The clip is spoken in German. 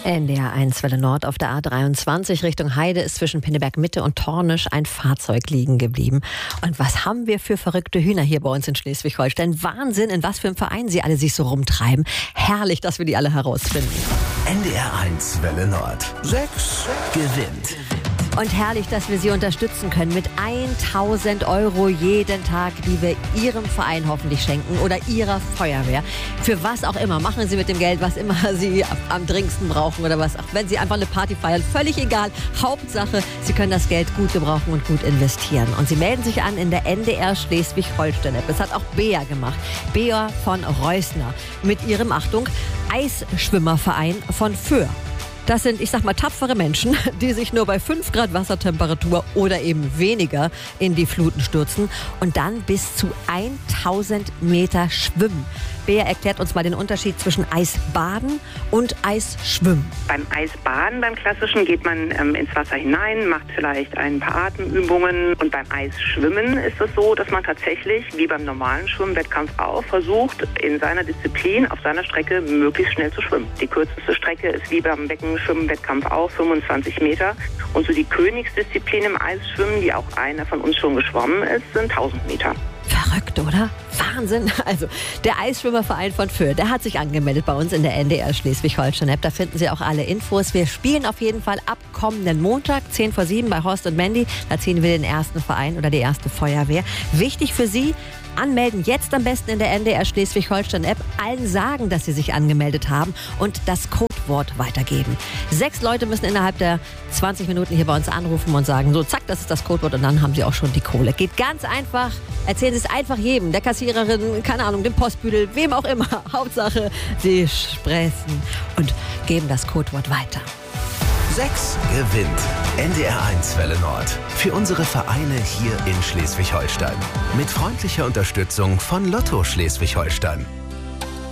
NDR1 Welle Nord auf der A23 Richtung Heide ist zwischen Pinneberg Mitte und Tornisch ein Fahrzeug liegen geblieben. Und was haben wir für verrückte Hühner hier bei uns in Schleswig-Holstein? Wahnsinn, in was für einem Verein sie alle sich so rumtreiben. Herrlich, dass wir die alle herausfinden. NDR1 Welle Nord. 6 gewinnt. Und herrlich, dass wir Sie unterstützen können mit 1.000 € jeden Tag, die wir Ihrem Verein hoffentlich schenken oder Ihrer Feuerwehr. Für was auch immer. Machen Sie mit dem Geld, was immer Sie am dringendsten brauchen oder was. Auch wenn Sie einfach eine Party feiern, völlig egal. Hauptsache, Sie können das Geld gut gebrauchen und gut investieren. Und Sie melden sich an in der NDR Schleswig-Holstein-App. Das hat auch Bea gemacht. Bea von Reusner mit ihrem, Achtung, Eisschwimmerverein von Föhr. Das sind, ich sag mal, tapfere Menschen, die sich nur bei 5 Grad Wassertemperatur oder eben weniger in die Fluten stürzen und dann bis zu 1000 Meter schwimmen. Bea erklärt uns mal den Unterschied zwischen Eisbaden und Eisschwimmen. Beim Eisbaden, beim klassischen, geht man ins Wasser hinein, macht vielleicht ein paar Atemübungen. Und beim Eisschwimmen ist es so, dass man tatsächlich, wie beim normalen Schwimmwettkampf auch, versucht, in seiner Disziplin, auf seiner Strecke, möglichst schnell zu schwimmen. Die kürzeste Strecke ist wie beim Beckenschwimmwettkampf auch 25 Meter. Und so die Königsdisziplin im Eisschwimmen, die auch einer von uns schon geschwommen ist, sind 1000 Meter. Verrückt, oder? Wahnsinn. Also, der Eisschwimmerverein von Föhr, der hat sich angemeldet bei uns in der NDR Schleswig-Holstein-App. Da finden Sie auch alle Infos. Wir spielen auf jeden Fall ab kommenden Montag, 10 vor 7 bei Horst und Mandy. Da ziehen wir den ersten Verein oder die erste Feuerwehr. Wichtig für Sie, anmelden jetzt am besten in der NDR Schleswig-Holstein-App. Allen sagen, dass Sie sich angemeldet haben und das Codewort weitergeben. 6 Leute müssen innerhalb der 20 Minuten hier bei uns anrufen und sagen, so zack, das ist das Codewort und dann haben Sie auch schon die Kohle. Geht ganz einfach. Erzählen Sie es einfach jedem, der Kassiererin, keine Ahnung, dem Postbüdel, wem auch immer. Hauptsache, Sie sprechen und geben das Codewort weiter. 6 gewinnt. NDR1 Welle Nord. Für unsere Vereine hier in Schleswig-Holstein. Mit freundlicher Unterstützung von Lotto Schleswig-Holstein.